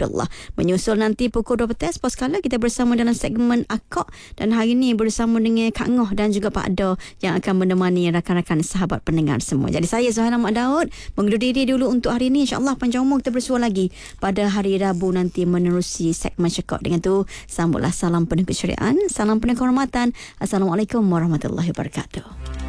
Abdullah. Menyusul nanti pukul 2 petang Sports Scholar, kita bersama dalam segmen Akak, dan hari ini bersama dengan Kak Ngoh dan juga Pak Do yang akan menemani rakan-rakan sahabat pendengar semua. Jadi saya Zohana Mak Daud mengundur diri dulu untuk hari ini. InsyaAllah panjang umur kita bersua lagi pada hari Rabu nanti menerusi segmen Syekot. Dengan tu sambutlah salam penuh kesyarian, salam penuh kehormatan. Assalamualaikum warahmatullahi wabarakatuh.